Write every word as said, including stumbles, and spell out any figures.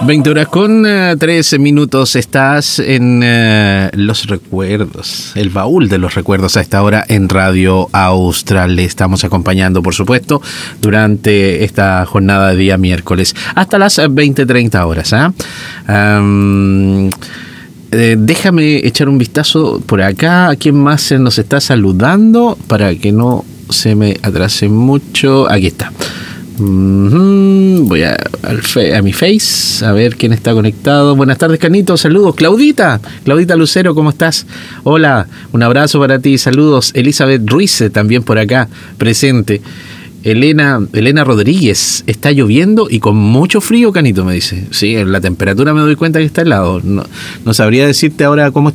veinte horas con uh, trece minutos. Estás en uh, Los Recuerdos, el baúl de los recuerdos a esta hora en Radio Austral. Le estamos acompañando, por supuesto, durante esta jornada de día miércoles hasta las veinte treinta horas. ¿eh? Um, eh, déjame echar un vistazo por acá. ¿A quién más se nos está saludando? Para que no se me atrase mucho. Aquí está. Mm-hmm. Voy a, al fe, a mi Face a ver quién está conectado. Buenas tardes, Canito, saludos. Claudita, Claudita Lucero, ¿cómo estás? Hola, un abrazo para ti, saludos. Elizabeth Ruiz también por acá presente. Elena, Elena Rodríguez, está lloviendo y con mucho frío, Canito, me dice. Sí, en la temperatura me doy cuenta que está helado. No, no sabría decirte ahora cómo